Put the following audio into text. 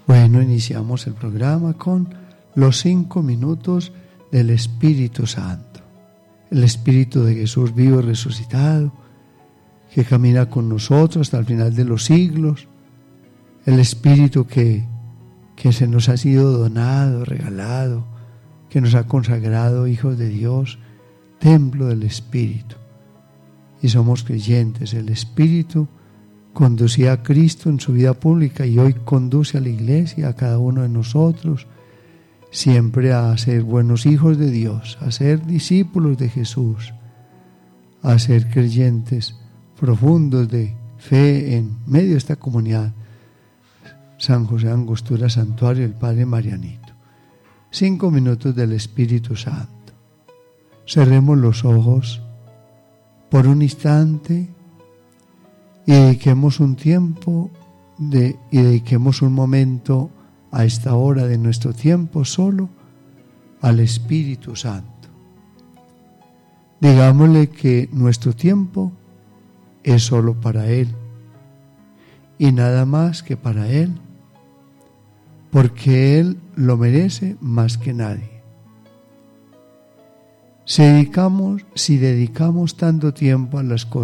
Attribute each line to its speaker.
Speaker 1: Bueno, iniciamos el programa con los 5 minutos del Espíritu Santo. El Espíritu de Jesús vivo y resucitado, que camina con nosotros hasta el final de los siglos. El Espíritu que se nos ha sido donado, regalado, que nos ha consagrado hijos de Dios, templo del Espíritu. Y somos creyentes. El Espíritu conducía a Cristo en su vida pública y hoy conduce a la Iglesia, a cada uno de nosotros, siempre a ser buenos hijos de Dios, a ser discípulos de Jesús, a ser creyentes profundos de fe en medio de esta comunidad. San José Angostura Santuario, el Padre Marianito. 5 minutos del Espíritu Santo. Cerremos los ojos por un instante y dediquemos un tiempo y dediquemos un momento a esta hora de nuestro tiempo solo al Espíritu Santo. Digámosle que nuestro tiempo es solo para Él y nada más que para Él, porque Él lo merece más que nadie. Si dedicamos tanto tiempo a las cosas